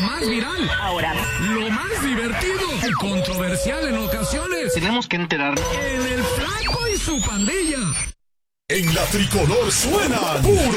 más viral. Ahora, Lo más divertido y controversial en ocasiones. tenemos que enterarnos. En el Flaco y su pandilla. En la tricolor suenan puro